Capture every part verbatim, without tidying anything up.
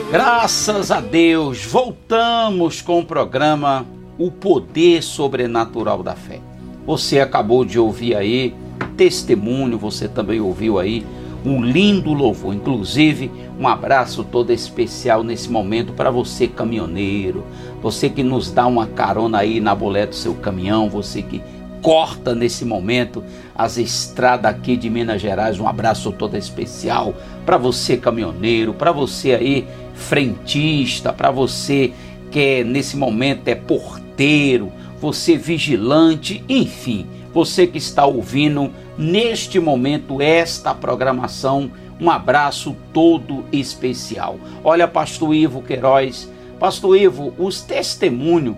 Graças a Deus, voltamos com o programa O Poder Sobrenatural da Fé. Você acabou de ouvir aí testemunho, você também ouviu aí um lindo louvor. Inclusive, um abraço todo especial nesse momento para você, caminhoneiro, você que nos dá uma carona aí na boleta do seu caminhão, você que corta nesse momento as estradas aqui de Minas Gerais. Um abraço todo especial para você, caminhoneiro, para você aí, frentista, para você que é, nesse momento é porteiro, você vigilante, enfim, você que está ouvindo neste momento esta programação, um abraço todo especial. Olha, pastor Ivo Queiroz, pastor Ivo, os testemunhos,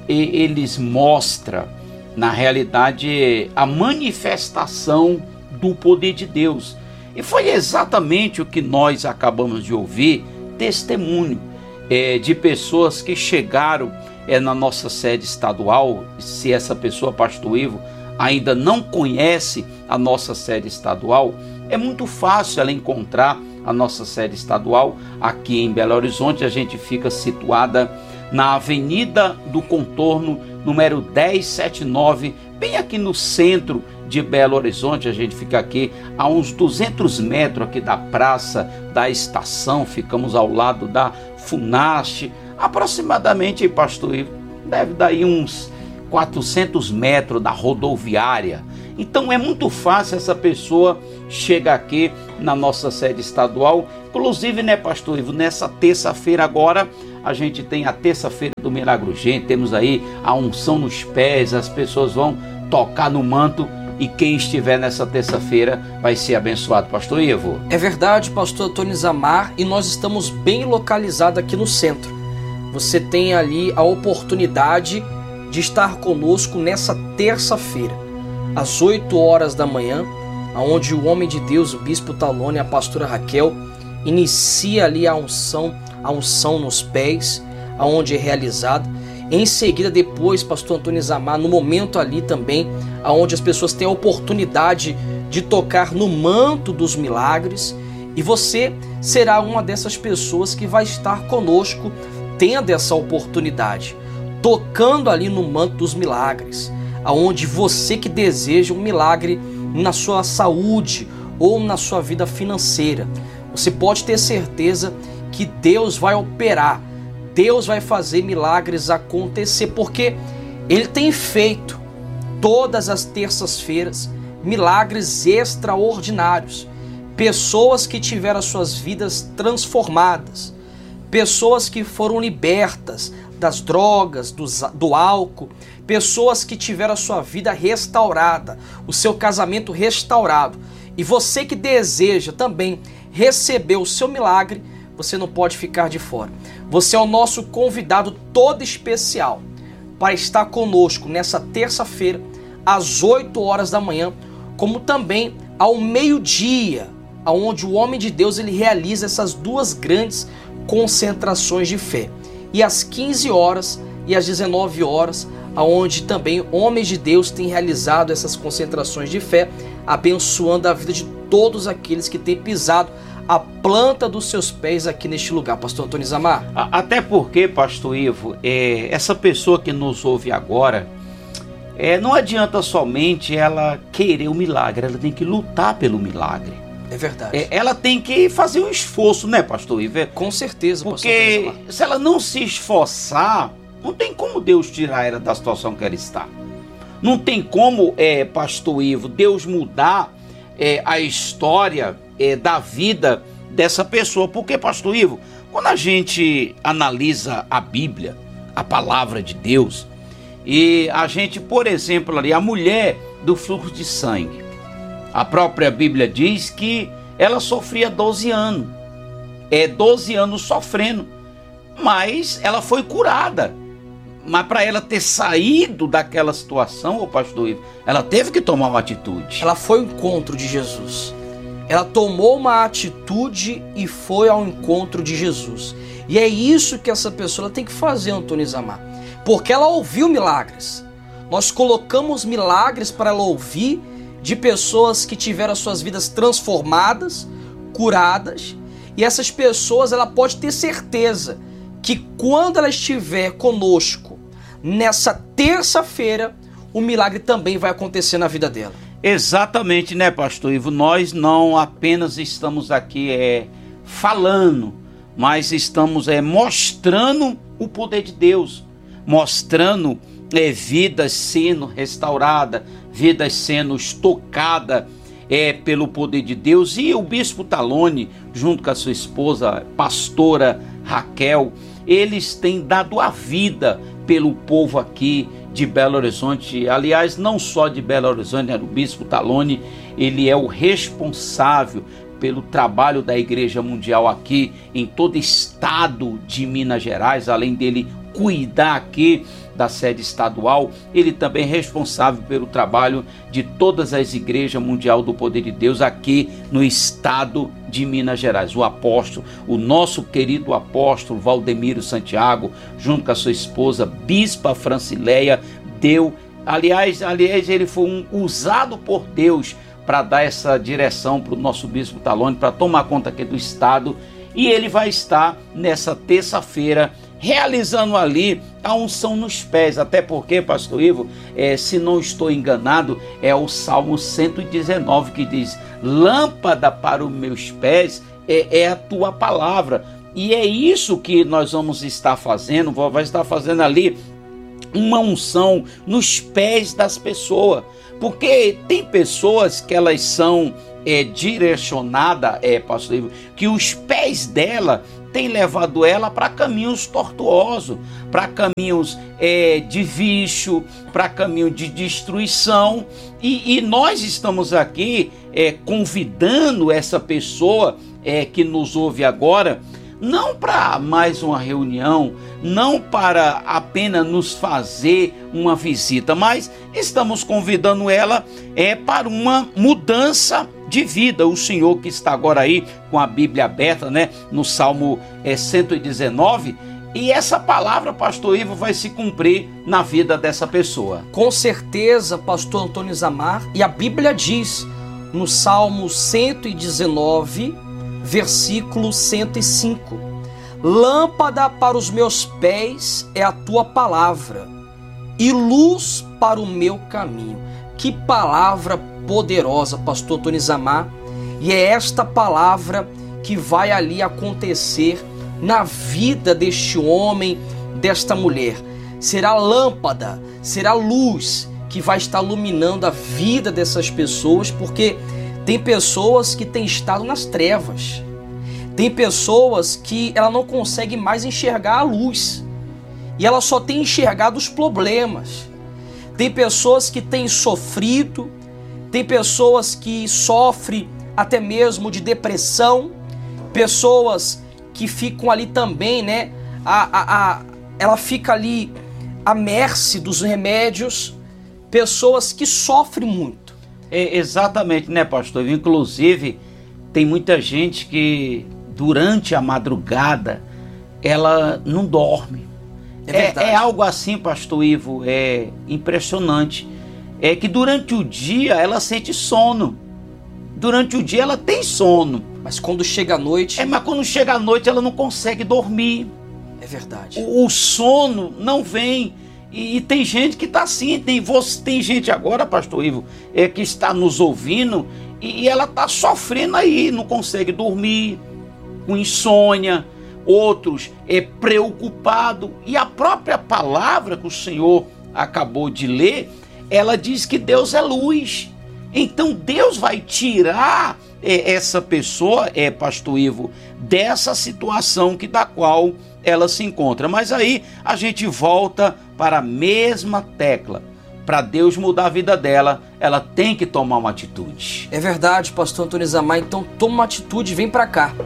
eles mostram, na realidade, a manifestação do poder de Deus. E foi exatamente o que nós acabamos de ouvir, testemunho é, de pessoas que chegaram é, na nossa sede estadual. Se essa pessoa, pastor Ivo, ainda não conhece a nossa sede estadual, é muito fácil ela encontrar a nossa sede estadual aqui em Belo Horizonte. A gente fica situada na Avenida do Contorno, número dez setenta e nove, bem aqui no centro de Belo Horizonte. A gente fica aqui a uns duzentos metros aqui da praça da estação, ficamos ao lado da Funasc, aproximadamente, pastor Ivo, deve dar aí uns quatrocentos metros da rodoviária. Então é muito fácil essa pessoa chegar aqui na nossa sede estadual. Inclusive, né, pastor Ivo, nessa terça-feira agora, a gente tem a terça-feira do Milagre Urgente, temos aí a unção nos pés, as pessoas vão tocar no manto e quem estiver nessa terça-feira vai ser abençoado, pastor Ivo. É verdade, pastor Antônio Isamar, e nós estamos bem localizados aqui no centro. Você tem ali a oportunidade de estar conosco nessa terça-feira, às oito horas da manhã, onde o homem de Deus, o bispo Talone e a pastora Raquel, inicia ali a unção, a unção nos pés, aonde é realizada. Em seguida, depois, pastor Antônio Isamar, no momento ali também, aonde as pessoas têm a oportunidade de tocar no manto dos milagres, e você será uma dessas pessoas que vai estar conosco, tendo essa oportunidade, tocando ali no manto dos milagres, aonde você que deseja um milagre na sua saúde ou na sua vida financeira, você pode ter certeza que Deus vai operar, Deus vai fazer milagres acontecer, porque Ele tem feito todas as terças-feiras milagres extraordinários. Pessoas que tiveram as suas vidas transformadas, pessoas que foram libertas das drogas, do, do álcool, pessoas que tiveram a sua vida restaurada, o seu casamento restaurado. E você que deseja também receber o seu milagre, você não pode ficar de fora. Você é o nosso convidado todo especial para estar conosco nessa terça-feira, às oito horas da manhã, como também ao meio-dia, onde o homem de Deus ele realiza essas duas grandes concentrações de fé. E às quinze horas e às dezenove horas, onde também homens de Deus têm realizado essas concentrações de fé, abençoando a vida de todos aqueles que têm pisado a planta dos seus pés aqui neste lugar, pastor Antônio Isamar. Até porque, pastor Ivo, é, essa pessoa que nos ouve agora, é, não adianta somente ela querer o milagre, ela tem que lutar pelo milagre. É verdade. É, ela tem que fazer um esforço, né, pastor Ivo? Com certeza, pastor Porque Antônio Isamar. se ela não se esforçar, não tem como Deus tirar ela da situação que ela está. Não tem como, é, pastor Ivo, Deus mudar é, a história é, da vida dessa pessoa. Porque, pastor Ivo, quando a gente analisa a Bíblia, a palavra de Deus, e a gente, por exemplo, ali, a mulher do fluxo de sangue, a própria Bíblia diz que ela sofria doze anos, é doze anos sofrendo, mas ela foi curada. Mas para ela ter saído daquela situação, ô pastor Ivo, ela teve que tomar uma atitude. Ela foi ao encontro de Jesus. Ela tomou uma atitude e foi ao encontro de Jesus. E é isso que essa pessoa tem que fazer, Antônio Isamar. Porque ela ouviu milagres. Nós colocamos milagres para ela ouvir de pessoas que tiveram as suas vidas transformadas, curadas. E essas pessoas, ela pode ter certeza que quando ela estiver conosco nessa terça-feira, o milagre também vai acontecer na vida dela. Exatamente, né, pastor Ivo? Nós não apenas estamos aqui é, falando, mas estamos é, mostrando o poder de Deus, mostrando é, vidas sendo restauradas, vidas sendo tocadas é, pelo poder de Deus. E o bispo Talone, junto com a sua esposa, pastora Raquel, eles têm dado a vida pelo povo aqui de Belo Horizonte. Aliás, não só de Belo Horizonte, né? O bispo Talone, ele é o responsável pelo trabalho da Igreja Mundial aqui em todo o estado de Minas Gerais. Além dele cuidar aqui da sede estadual, ele também é responsável pelo trabalho de todas as igrejas mundial do poder de Deus aqui no estado de Minas Gerais. O apóstolo, o nosso querido apóstolo Valdemiro Santiago, junto com a sua esposa, bispa Francileia, deu, aliás, aliás ele foi um, usado por Deus para dar essa direção para o nosso bispo Talone, para tomar conta aqui do estado, e ele vai estar nessa terça-feira realizando ali a unção nos pés, até porque, pastor Ivo, é, se não estou enganado, é o Salmo cento e dezenove que diz: lâmpada para os meus pés é, é a tua palavra. E é isso que nós vamos estar fazendo, vai estar fazendo ali uma unção nos pés das pessoas, porque tem pessoas que elas são é, direcionadas, é, pastor Ivo, que os pés dela tem levado ela para caminhos tortuosos, para caminhos é, de vício, para caminho de destruição. E, e nós estamos aqui é, convidando essa pessoa é, que nos ouve agora, não para mais uma reunião, não para apenas nos fazer uma visita, mas estamos convidando ela é, para uma mudança de vida. O senhor que está agora aí com a Bíblia aberta, né, no Salmo é, cento e dezenove, e essa palavra, pastor Ivo, vai se cumprir na vida dessa pessoa. Com certeza, pastor Antônio Zamar, e a Bíblia diz no Salmo cento e dezenove, versículo cento e cinco: lâmpada para os meus pés é a tua palavra e luz para o meu caminho. Que palavra poderosa, pastor Antônio Zamar, e é esta palavra que vai ali acontecer na vida deste homem, desta mulher. Será lâmpada, será luz que vai estar iluminando a vida dessas pessoas, porque tem pessoas que têm estado nas trevas, tem pessoas que ela não consegue mais enxergar a luz e ela só tem enxergado os problemas. Tem pessoas que têm sofrido, tem pessoas que sofrem até mesmo de depressão, pessoas que ficam ali também, né? A, a, a, ela fica ali à mercê dos remédios, pessoas que sofrem muito. É, exatamente, né, pastor? Inclusive, tem muita gente que durante a madrugada ela não dorme. É, é, é algo assim, pastor Ivo, é impressionante. É que durante o dia ela sente sono. Durante o dia ela tem sono. Mas quando chega a noite... É, mas quando chega a noite ela não consegue dormir. É verdade. O, o sono não vem. E, e tem gente que está assim. Tem, você, tem gente agora, pastor Ivo, é, que está nos ouvindo e, e ela está sofrendo aí, não consegue dormir, com insônia. Outros é preocupado. E a própria palavra que o Senhor acabou de ler, ela diz que Deus é luz. Então Deus vai tirar é, essa pessoa, é, pastor Ivo, dessa situação que da qual ela se encontra. Mas aí a gente volta para a mesma tecla. Para Deus mudar a vida dela, ela tem que tomar uma atitude. É verdade, pastor Antônio Zamar. Então toma uma atitude, vem para cá.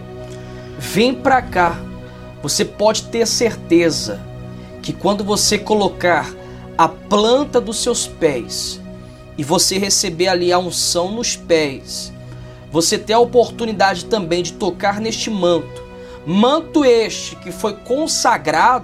Vem para cá. Você pode ter certeza que quando você colocar a planta dos seus pés e você receber ali a unção nos pés, você ter a oportunidade também de tocar neste manto, manto este que foi consagrado,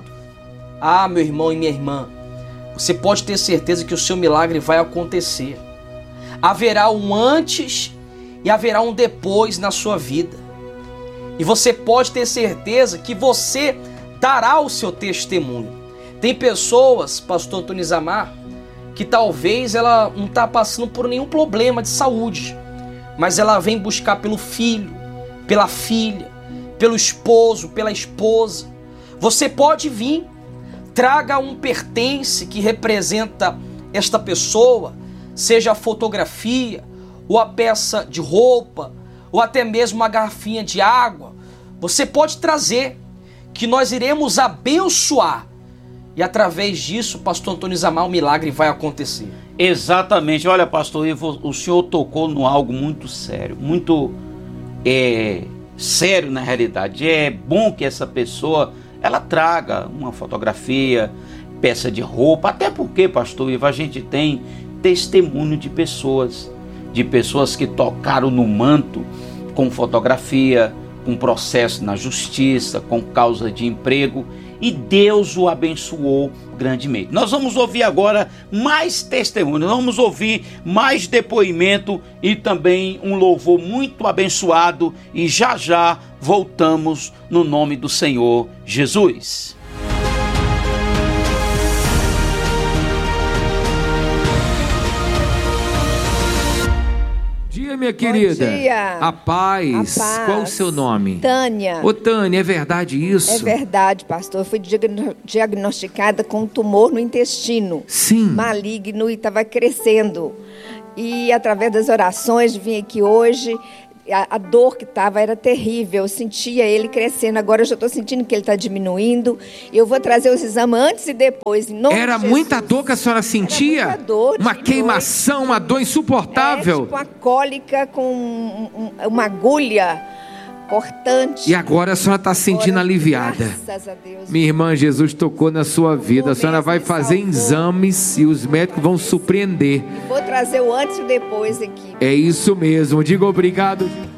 ah, meu irmão e minha irmã, você pode ter certeza que o seu milagre vai acontecer. Haverá um antes e haverá um depois na sua vida. E você pode ter certeza que você dará o seu testemunho. Tem pessoas, pastor Antônio Isamar, que talvez ela não está passando por nenhum problema de saúde, mas ela vem buscar pelo filho, pela filha, pelo esposo, pela esposa. Você pode vir, traga um pertence que representa esta pessoa, seja a fotografia, ou a peça de roupa, ou até mesmo uma garrafinha de água. Você pode trazer, que nós iremos abençoar. E através disso, pastor Antônio Isamar, o milagre vai acontecer. Exatamente. Olha, pastor Ivo, o senhor tocou no algo muito sério, muito é, sério na realidade. É bom que essa pessoa, ela traga uma fotografia, peça de roupa, até porque, pastor Ivo, a gente tem testemunho de pessoas, de pessoas que tocaram no manto com fotografia, com processo na justiça, com causa de emprego, e Deus o abençoou grandemente. Nós vamos ouvir agora mais testemunhos, vamos ouvir mais depoimento e também um louvor muito abençoado, e já já voltamos no nome do Senhor Jesus. Minha querida, Bom dia. A paz. A paz. Qual o seu nome? Tânia. Ô Tânia, é verdade isso? É verdade, pastor. Eu fui diagno- diagnosticada com um tumor no intestino. Sim. Maligno, e estava crescendo. E através das orações, vim aqui hoje. A, a dor que estava era terrível. Eu sentia ele crescendo. Agora eu já estou sentindo que ele está diminuindo. Eu vou trazer os exames antes e depois. Em nome Era de muita Jesus. dor que a senhora sentia? Era muita dor, uma de queimação, noite. uma dor insuportável. É, tipo uma cólica com um- um- uma agulha cortante. E agora a senhora está se sentindo Agora, aliviada. Graças a Deus. Minha irmã, Jesus tocou na sua vida. A senhora vai fazer exames e os médicos vão surpreender. Vou trazer o antes e o depois aqui. É isso mesmo. Diga obrigado.